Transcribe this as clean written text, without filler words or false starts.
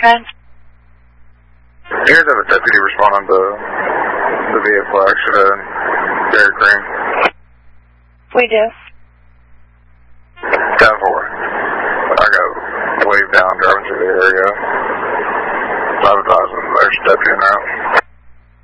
10. You guys have a deputy responding to the vehicle accident in Dairy Cream? We do. 10-4. I got wave down driving through the area. Advertising there's a deputy in route.